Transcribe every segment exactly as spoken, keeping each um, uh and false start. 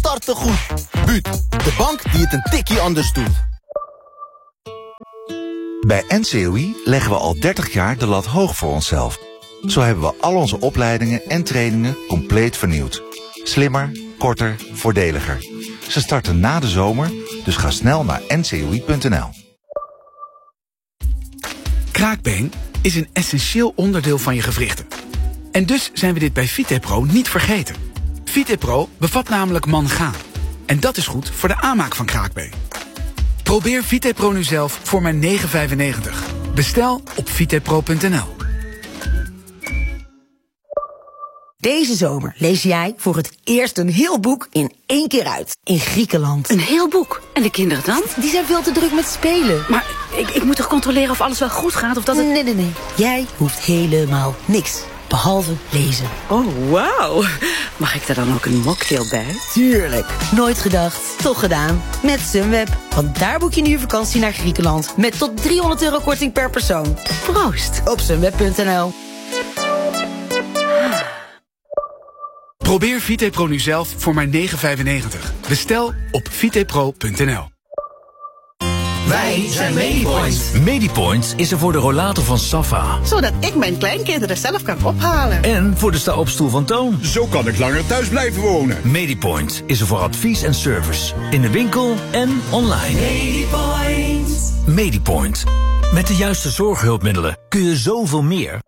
starten goed. Buut, de bank die het een tikkie anders doet. Bij N C O I leggen we al dertig jaar de lat hoog voor onszelf. Zo hebben we al onze opleidingen en trainingen compleet vernieuwd. Slimmer, korter, voordeliger. Ze starten na de zomer, dus ga snel naar n c o i punt n l. Kraakbeen is een essentieel onderdeel van je gewrichten. En dus zijn we dit bij Vitepro niet vergeten. Vitepro bevat namelijk mangaan. En dat is goed voor de aanmaak van kraakbeen. Probeer Vitepro nu zelf voor maar negen vijfennegentig. Bestel op vitepro punt n l. Deze zomer lees jij voor het eerst een heel boek in één keer uit. In Griekenland. Een heel boek? En de kinderen dan? Die zijn veel te druk met spelen. Maar ik, ik moet toch controleren of alles wel goed gaat? Of dat het... Nee, nee, nee. Jij hoeft helemaal niks. Behalve lezen. Oh, wauw. Mag ik daar dan ook een mocktail bij? Tuurlijk. Nooit gedacht, toch gedaan. Met Sunweb. Want daar boek je nu je vakantie naar Griekenland. Met tot driehonderd euro korting per persoon. Proost. Op sunweb punt n l. Probeer Vitepro nu zelf voor maar negen vijfennegentig. Bestel op vitepro punt n l. Wij zijn Medipoint. Medipoint is er voor de rollator van Safa. Zodat ik mijn kleinkinderen zelf kan ophalen. En voor de sta-opstoel van Toon. Zo kan ik langer thuis blijven wonen. Medipoint is er voor advies en service. In de winkel en online. Medipoint. Medipoint. Met de juiste zorghulpmiddelen kun je zoveel meer.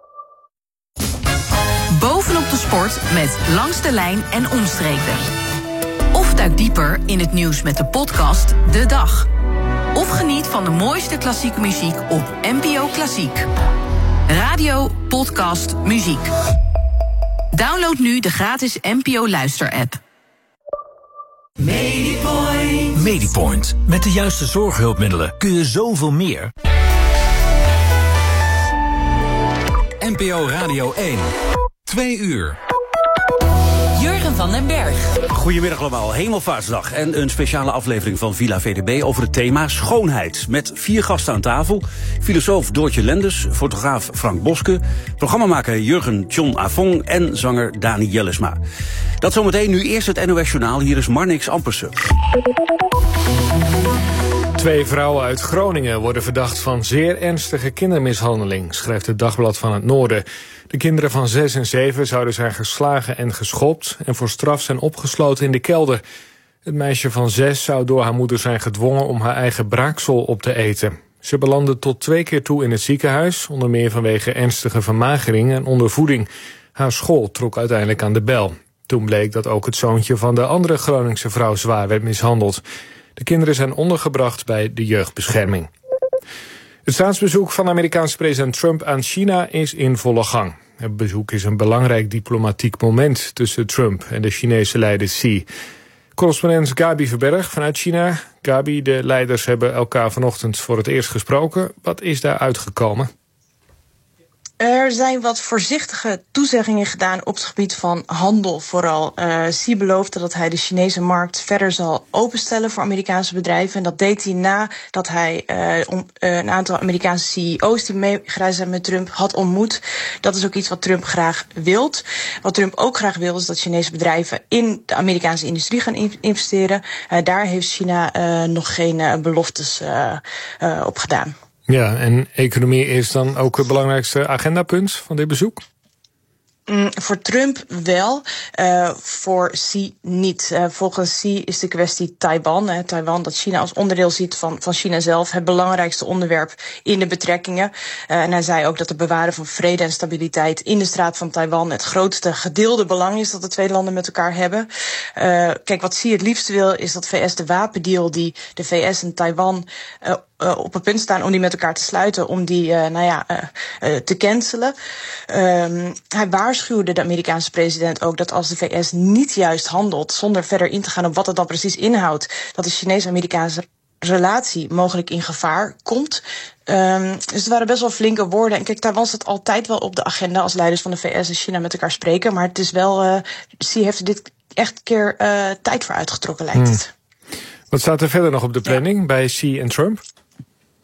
Bovenop de sport met Langs de Lijn en Omstreken. Of duik dieper in het nieuws met de podcast De Dag. Of geniet van de mooiste klassieke muziek op N P O Klassiek. Radio, podcast, muziek. Download nu de gratis N P O Luister-app. Medipoint. Medipoint. Met de juiste zorghulpmiddelen kun je zoveel meer. N P O Radio één. Twee uur. Jurgen van den Berg. Goedemiddag allemaal, Hemelvaartsdag en een speciale aflevering van Villa V D B over het thema schoonheid. Met vier gasten aan tafel, filosoof Doortje Lenders, fotograaf Frank Boske, programmamaker Jurgen John Avong en zanger Dani Jellesma. Dat zometeen, nu eerst het N O S Journaal, hier is Marnix Ampersen. Twee vrouwen uit Groningen worden verdacht van zeer ernstige kindermishandeling, schrijft het Dagblad van het Noorden. De kinderen van zes en zeven zouden zijn geslagen en geschopt en voor straf zijn opgesloten in de kelder. Het meisje van zes zou door haar moeder zijn gedwongen om haar eigen braaksel op te eten. Ze belandde tot twee keer toe in het ziekenhuis, onder meer vanwege ernstige vermagering en ondervoeding. Haar school trok uiteindelijk aan de bel. Toen bleek dat ook het zoontje van de andere Groningse vrouw zwaar werd mishandeld. De kinderen zijn ondergebracht bij de jeugdbescherming. Het staatsbezoek van Amerikaanse president Trump aan China is in volle gang. Het bezoek is een belangrijk diplomatiek moment tussen Trump en de Chinese leider Xi. Correspondent Gabi Verberg vanuit China. Gabi, de leiders hebben elkaar vanochtend voor het eerst gesproken. Wat is daar uitgekomen? Er zijn wat voorzichtige toezeggingen gedaan op het gebied van handel vooral. Uh, Xi beloofde dat hij de Chinese markt verder zal openstellen voor Amerikaanse bedrijven. En dat deed hij nadat hij uh, om, uh, een aantal Amerikaanse C E O's die meegereisd zijn met Trump had ontmoet. Dat is ook iets wat Trump graag wilt. Wat Trump ook graag wil is dat Chinese bedrijven in de Amerikaanse industrie gaan investeren. Uh, daar heeft China uh, nog geen uh, beloftes uh, uh, op gedaan. Ja, en economie is dan ook het belangrijkste agendapunt van dit bezoek? Mm, voor Trump wel, uh, voor Xi niet. Uh, volgens Xi is de kwestie Taiwan, uh, Taiwan dat China als onderdeel ziet van, van China zelf, het belangrijkste onderwerp in de betrekkingen. Uh, en hij zei ook dat het bewaren van vrede en stabiliteit in de straat van Taiwan het grootste gedeelde belang is dat de twee landen met elkaar hebben. Uh, kijk, wat Xi het liefst wil is dat V S de wapendeal die de V S en Taiwan uh, Uh, op het punt staan om die met elkaar te sluiten, om die uh, nou ja, uh, uh, te cancelen. Um, hij waarschuwde de Amerikaanse president ook dat als de V S niet juist handelt, zonder verder in te gaan op wat het dan precies inhoudt, dat de Chinese-Amerikaanse relatie mogelijk in gevaar komt. Um, dus het waren best wel flinke woorden. En kijk, Taiwan staat altijd wel op de agenda als leiders van de V S en China met elkaar spreken. Maar het is wel, uh, Xi heeft er dit echt een keer uh, tijd voor uitgetrokken, lijkt het. Hmm. Wat staat er verder nog op de planning ja. bij Xi en Trump?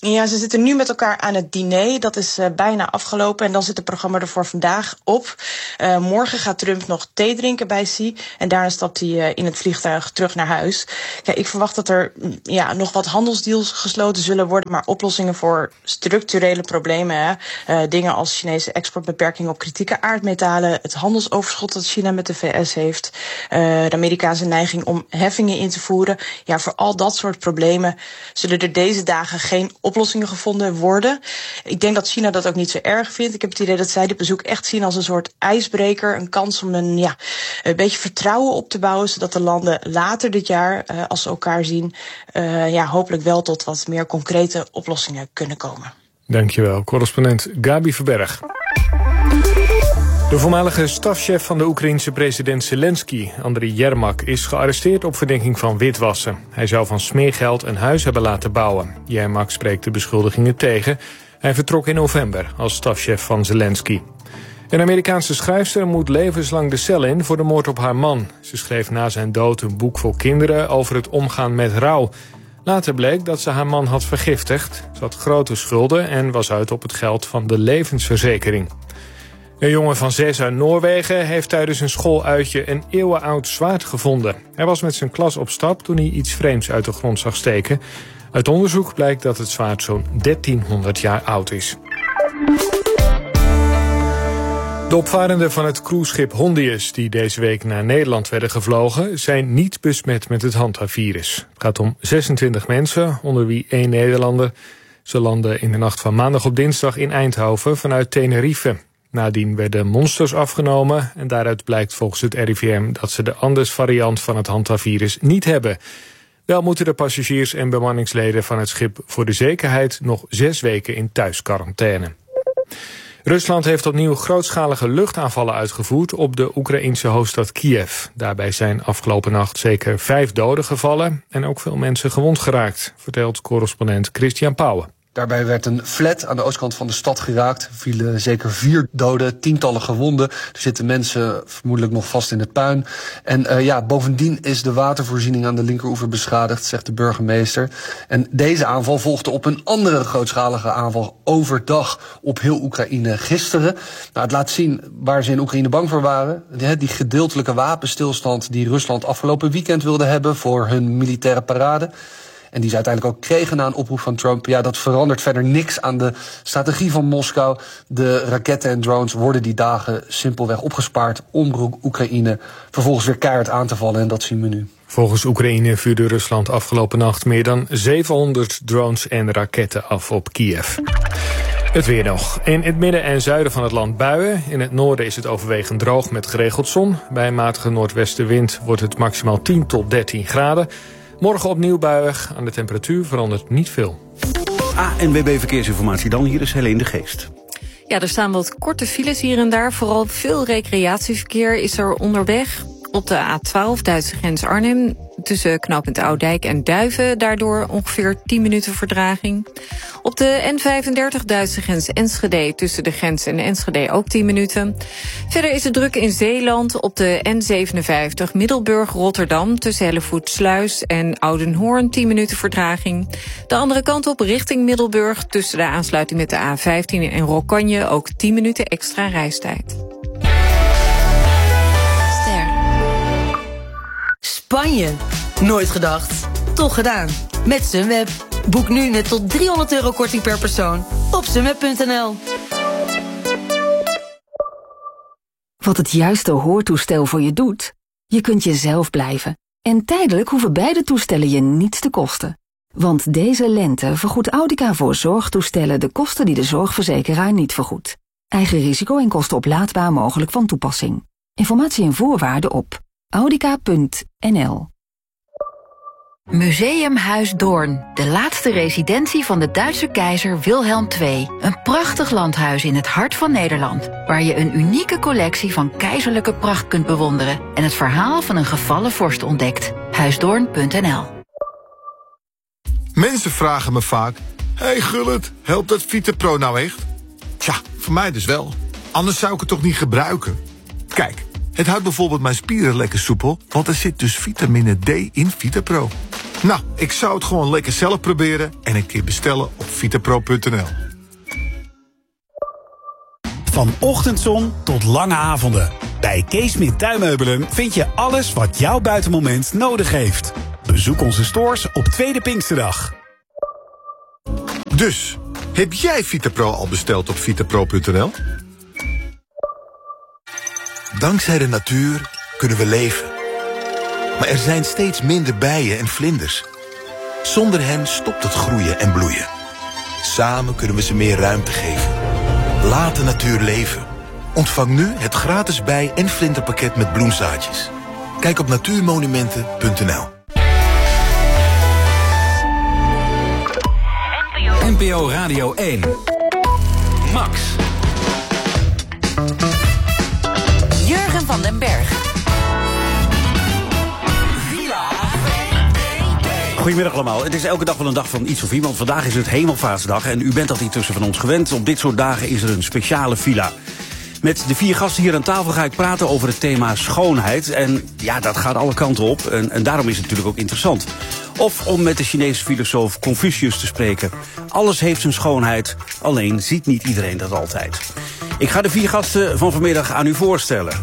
Ja, ze zitten nu met elkaar aan het diner. Dat is uh, bijna afgelopen en dan zit het programma er voor vandaag op. Uh, morgen gaat Trump nog thee drinken bij Xi en daarna stapt hij uh, in het vliegtuig terug naar huis. Kijk, ik verwacht dat er ja, nog wat handelsdeals gesloten zullen worden, maar oplossingen voor structurele problemen, hè, uh, dingen als Chinese exportbeperking op kritieke aardmetalen, het handelsoverschot dat China met de V S heeft, uh, de Amerikaanse neiging om heffingen in te voeren. Ja, voor al dat soort problemen zullen er deze dagen geen oplossingen gevonden worden. Ik denk dat China dat ook niet zo erg vindt. Ik heb het idee dat zij dit bezoek echt zien als een soort ijsbreker, een kans om een, ja, een beetje vertrouwen op te bouwen, zodat de landen later dit jaar, uh, als ze elkaar zien, uh, ja, hopelijk wel tot wat meer concrete oplossingen kunnen komen. Dankjewel, correspondent Gabi Verberg. De voormalige stafchef van de Oekraïense president Zelensky, Andriy Yermak, is gearresteerd op verdenking van witwassen. Hij zou van smeergeld een huis hebben laten bouwen. Yermak spreekt de beschuldigingen tegen. Hij vertrok in november als stafchef van Zelensky. Een Amerikaanse schrijfster moet levenslang de cel in voor de moord op haar man. Ze schreef na zijn dood een boek voor kinderen over het omgaan met rouw. Later bleek dat ze haar man had vergiftigd. Ze had grote schulden en was uit op het geld van de levensverzekering. Een jongen van zes uit Noorwegen heeft tijdens een schooluitje een eeuwenoud zwaard gevonden. Hij was met zijn klas op stap toen hij iets vreemds uit de grond zag steken. Uit onderzoek blijkt dat het zwaard zo'n dertienhonderd jaar oud is. De opvarenden van het cruiseschip Hondius, die deze week naar Nederland werden gevlogen, zijn niet besmet met het Hanta-virus. Het gaat om zesentwintig mensen, onder wie één Nederlander. Ze landden in de nacht van maandag op dinsdag in Eindhoven vanuit Tenerife. Nadien werden monsters afgenomen en daaruit blijkt volgens het R I V M dat ze de Andes-variant van het Hanta-virus niet hebben. Wel moeten de passagiers en bemanningsleden van het schip voor de zekerheid nog zes weken in thuisquarantaine. Rusland heeft opnieuw grootschalige luchtaanvallen uitgevoerd op de Oekraïense hoofdstad Kiev. Daarbij zijn afgelopen nacht zeker vijf doden gevallen en ook veel mensen gewond geraakt, vertelt correspondent Christian Pauwen. Daarbij werd een flat aan de oostkant van de stad geraakt. Er vielen zeker vier doden, tientallen gewonden. Er zitten mensen vermoedelijk nog vast in het puin. En uh, ja, bovendien is de watervoorziening aan de linkeroever beschadigd, zegt de burgemeester. En deze aanval volgde op een andere grootschalige aanval overdag op heel Oekraïne gisteren. Nou, het laat zien waar ze in Oekraïne bang voor waren. Die gedeeltelijke wapenstilstand die Rusland afgelopen weekend wilde hebben voor hun militaire parade. En die ze uiteindelijk ook kregen na een oproep van Trump. Ja, dat verandert verder niks aan de strategie van Moskou. De raketten en drones worden die dagen simpelweg opgespaard om Oekraïne vervolgens weer keihard aan te vallen. En dat zien we nu. Volgens Oekraïne vuurde Rusland afgelopen nacht meer dan zevenhonderd drones en raketten af op Kiev. Het weer nog. In het midden en zuiden van het land buien. In het noorden is het overwegend droog met geregeld zon. Bij een matige noordwestenwind wordt het maximaal tien tot dertien graden. Morgen opnieuw buiig. Aan de temperatuur verandert niet veel. A N W B Verkeersinformatie dan. Hier is Helene de Geest. Ja, er staan wat korte files hier en daar. Vooral veel recreatieverkeer is er onderweg. Op de A twaalf, Duitse grens Arnhem, tussen knooppunt Oudijk en Duiven, daardoor ongeveer tien minuten vertraging. Op de N vijfendertig, Duitse grens Enschede, tussen de grens en Enschede ook tien minuten. Verder is het druk in Zeeland op de N zevenenvijftig, Middelburg-Rotterdam, tussen Hellevoetsluis en Oudenhoorn, tien minuten vertraging. De andere kant op, richting Middelburg, tussen de aansluiting met de A vijftien en Rokkanje, ook tien minuten extra reistijd. Spanje. Nooit gedacht. Toch gedaan. Met Sunweb. Boek nu met tot driehonderd euro korting per persoon op sunweb punt n l. Wat het juiste hoortoestel voor je doet? Je kunt jezelf blijven. En tijdelijk hoeven beide toestellen je niets te kosten. Want deze lente vergoedt Audica voor zorgtoestellen de kosten die de zorgverzekeraar niet vergoedt. Eigen risico en kosten oplaadbaar mogelijk van toepassing. Informatie en voorwaarden op audica punt n l. Museumhuis Doorn, de laatste residentie van de Duitse keizer Wilhelm de Tweede. Een prachtig landhuis in het hart van Nederland, waar je een unieke collectie van keizerlijke pracht kunt bewonderen en het verhaal van een gevallen vorst ontdekt. huisdoorn punt n l. Mensen vragen me vaak: hey Gullit, helpt dat VitaPro nou echt? Tja, voor mij dus wel. Anders zou ik het toch niet gebruiken? Kijk, het houdt bijvoorbeeld mijn spieren lekker soepel, want er zit dus vitamine D in VitaPro. Nou, ik zou het gewoon lekker zelf proberen en een keer bestellen op vitapro punt n l. Van ochtendzon tot lange avonden. Bij Kees Smit Tuinmeubelen vind je alles wat jouw buitenmoment nodig heeft. Bezoek onze stores op Tweede Pinksterdag. Dus, heb jij Vitapro al besteld op vitapro punt n l? Dankzij de natuur kunnen we leven. Maar er zijn steeds minder bijen en vlinders. Zonder hen stopt het groeien en bloeien. Samen kunnen we ze meer ruimte geven. Laat de natuur leven. Ontvang nu het gratis bij- en vlinderpakket met bloemzaadjes. Kijk op natuurmonumenten punt n l. N P O Radio één. Max. Jurgen van den Berg. Goedemiddag allemaal. Het is elke dag wel een dag van iets of iemand. Vandaag is het Hemelvaartsdag en u bent dat intussen van ons gewend. Op dit soort dagen is er een speciale villa. Met de vier gasten hier aan tafel ga ik praten over het thema schoonheid. En ja, dat gaat alle kanten op. En, en daarom is het natuurlijk ook interessant. Of om met de Chinese filosoof Confucius te spreken. Alles heeft zijn schoonheid, alleen ziet niet iedereen dat altijd. Ik ga de vier gasten van vanmiddag aan u voorstellen.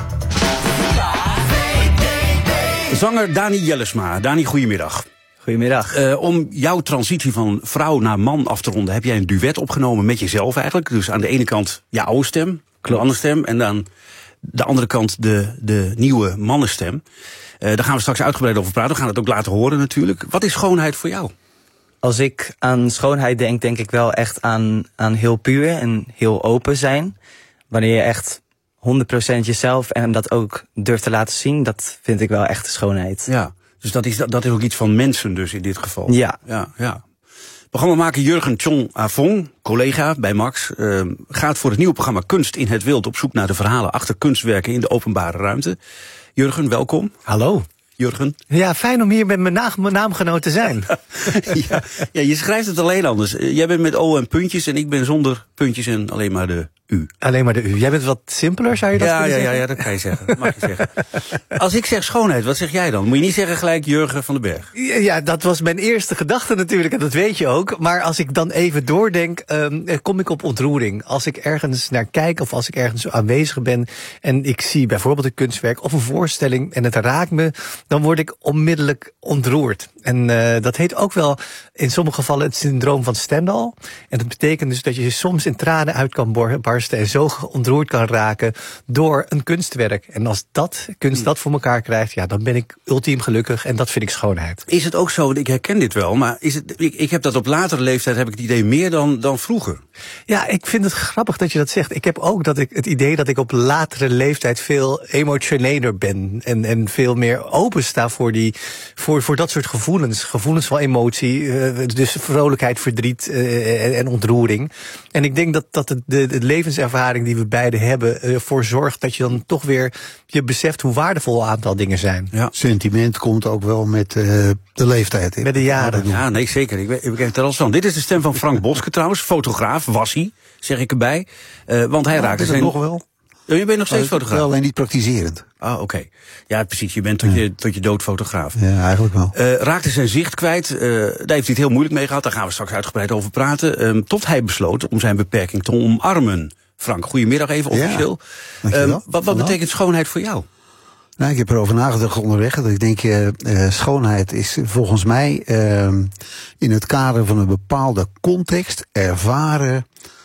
Zanger Dani Jellesma. Dani, goedemiddag. Goedemiddag. Uh, om jouw transitie van vrouw naar man af te ronden, heb jij een duet opgenomen met jezelf eigenlijk. Dus aan de ene kant je oude stem, de andere stem, en aan de andere kant de, de nieuwe mannenstem. Uh, daar gaan we straks uitgebreid over praten. We gaan het ook laten horen natuurlijk. Wat is schoonheid voor jou? Als ik aan schoonheid denk, denk ik wel echt aan, aan heel puur en heel open zijn. Wanneer je echt honderd procent jezelf en dat ook durft te laten zien, dat vind ik wel echt de schoonheid. Ja, dus dat is, dat is ook iets van mensen dus in dit geval. Ja. Ja, ja. Programmamaker Jurgen Chong Afong, collega bij Max, uh, gaat voor het nieuwe programma Kunst in het Wild op zoek naar de verhalen achter kunstwerken in de openbare ruimte. Jurgen, welkom. Hallo. Jurgen. Ja, fijn om hier met mijn, na- mijn naamgenoot te zijn. ja, ja, je schrijft het alleen anders. Jij bent met O en puntjes en ik ben zonder puntjes en alleen maar de U. Alleen maar de U. Jij bent wat simpeler, zou je dat ja, kunnen ja, zeggen? Ja, ja, dat kan je zeggen. Dat mag je zeggen. Als ik zeg schoonheid, wat zeg jij dan? Moet je niet zeggen gelijk Jurgen van den Berg. Ja, ja, dat was mijn eerste gedachte natuurlijk, en dat weet je ook. Maar als ik dan even doordenk, um, kom ik op ontroering. Als ik ergens naar kijk of als ik ergens aanwezig ben en ik zie bijvoorbeeld een kunstwerk of een voorstelling en het raakt me, dan word ik onmiddellijk ontroerd. En uh, dat heet ook wel in sommige gevallen het syndroom van Stendhal. En dat betekent dus dat je soms in tranen uit kan barsten en zo ontroerd kan raken door een kunstwerk. En als dat kunst dat voor elkaar krijgt, ja, dan ben ik ultiem gelukkig en dat vind ik schoonheid. Is het ook zo, want ik herken dit wel, maar is het, ik, ik heb dat op latere leeftijd, heb ik het idee meer dan, dan vroeger. Ja, ik vind het grappig dat je dat zegt. Ik heb ook dat ik het idee dat ik op latere leeftijd veel emotioneler ben en, en veel meer open sta voor, die, voor, voor dat soort gevoelens. Gevoelens van emotie, uh, dus vrolijkheid, verdriet uh, en, en ontroering. En ik denk dat, dat de, de, de levenservaring die we beide hebben ervoor uh, zorgt dat je dan toch weer je beseft hoe waardevol een aantal dingen zijn. Ja. Sentiment komt ook wel met uh, de leeftijd. Hè? Met de jaren. Ja, nee, zeker. Ik weet, ik weet er al van. Dit is de stem van Frank Boske trouwens, fotograaf, was hij, zeg ik erbij. Uh, want hij ja, raakte zijn... nog wel. Oh, je bent nog steeds oh, fotograaf? Wel alleen niet praktiserend. Ah, oké. Okay. Ja, precies. Je bent tot, ja. je, tot je dood fotograaf. Ja, eigenlijk wel. Uh, raakte zijn zicht kwijt. Uh, daar heeft hij het heel moeilijk mee gehad. Daar gaan we straks uitgebreid over praten. Um, tot hij besloot om zijn beperking te omarmen. Frank, goedemiddag even officieel. Ja, um, wat wat betekent schoonheid voor jou? Nou, ik heb erover nagedacht onderweg. Dat ik denk, uh, uh, schoonheid is volgens mij uh, in het kader van een bepaalde context ervaren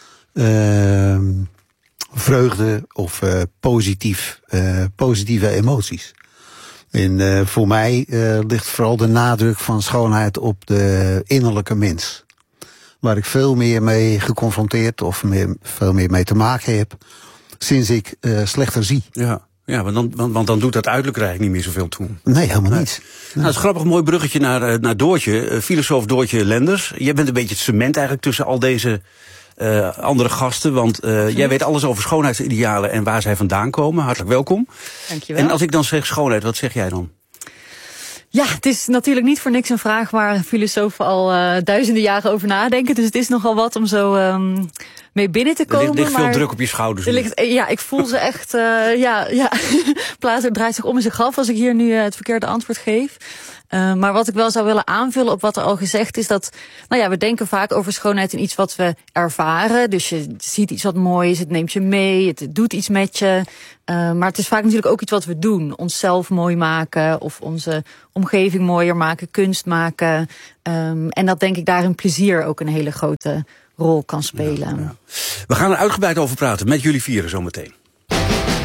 uh, vreugde of uh, positief, uh, positieve emoties. En uh, voor mij uh, ligt vooral de nadruk van schoonheid op de innerlijke mens. Waar ik veel meer mee geconfronteerd of meer, veel meer mee te maken heb sinds ik uh, slechter zie. Ja. Ja, want dan, want, want dan doet dat uiterlijk eigenlijk niet meer zoveel toe. Nee, helemaal nee. niet. Nee. Nou, het is grappig, een mooi bruggetje naar, naar Doortje, uh, filosoof Doortje Lenders. Jij bent een beetje het cement eigenlijk tussen al deze uh, andere gasten. Want uh, jij weet alles over schoonheidsidealen en waar zij vandaan komen. Hartelijk welkom. Dankjewel. En als ik dan zeg schoonheid, wat zeg jij dan? Ja, het is natuurlijk niet voor niks een vraag waar filosofen al uh, duizenden jaren over nadenken. Dus het is nogal wat om zo um, mee binnen te komen. Er ligt, ligt veel maar druk op je schouders. Er ligt, ja, ik voel ze echt, uh, ja, ja. Plater draait zich om in zijn graf als ik hier nu uh, het verkeerde antwoord geef. Uh, maar wat ik wel zou willen aanvullen op wat er al gezegd is, dat, nou ja, we denken vaak over schoonheid in iets wat we ervaren. Dus je ziet iets wat mooi is, het neemt je mee, het doet iets met je. Uh, maar het is vaak natuurlijk ook iets wat we doen. Onszelf mooi maken of onze omgeving mooier maken, kunst maken. Um, en dat denk ik daarin plezier ook een hele grote rol kan spelen. Ja, ja. We gaan er uitgebreid over praten met jullie vieren zometeen.